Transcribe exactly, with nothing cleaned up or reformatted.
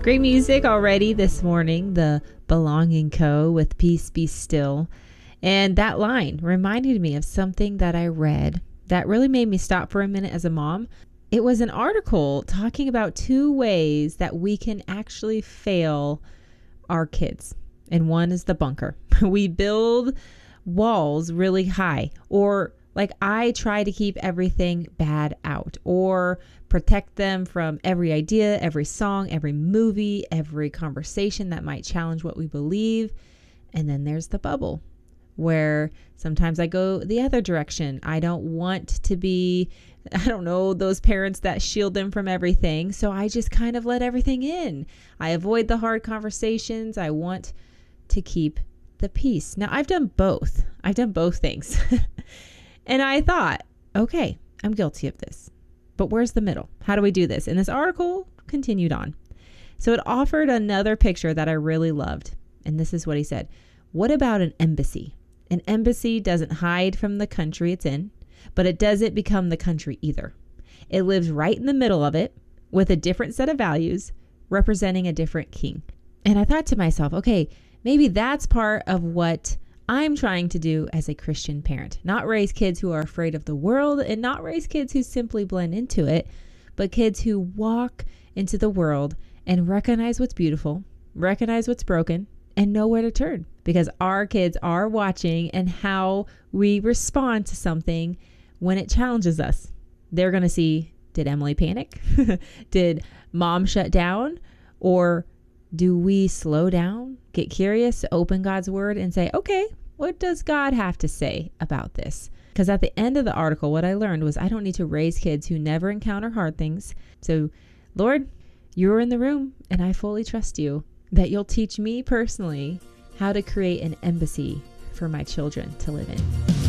Great music already this morning, the Belonging Co. with Peace Be Still. And that line reminded me of something that I read that really made me stop for a minute as a mom. It was an article talking about two ways that we can actually fail our kids. And one is the bunker. We build walls really high, or like I try to keep everything bad out, or protect them from every idea, every song, every movie, every conversation that might challenge what we believe. And then there's the bubble, where sometimes I go the other direction. I don't want to be, I don't know, those parents that shield them from everything. So I just kind of let everything in. I avoid the hard conversations. I want to keep the peace. Now, I've done both. I've done both things. And I thought, okay, I'm guilty of this. But where's the middle? How do we do this? And this article continued on. So it offered another picture that I really loved. And this is what he said. What about an embassy? An embassy doesn't hide from the country it's in, but it doesn't become the country either. It lives right in the middle of it with a different set of values, representing a different king. And I thought to myself, okay, maybe that's part of what I'm trying to do as a Christian parent. Not raise kids who are afraid of the world, and not raise kids who simply blend into it, but kids who walk into the world and recognize what's beautiful, recognize what's broken, and know where to turn. Because our kids are watching and how we respond to something when it challenges us. They're going to see, did Emily panic? Did mom shut down? Or do we slow down, get curious, open God's word and say, okay, what does God have to say about this? Because at the end of the article, what I learned was I don't need to raise kids who never encounter hard things. So, Lord, you're in the room and I fully trust you that you'll teach me personally how to create an embassy for my children to live in.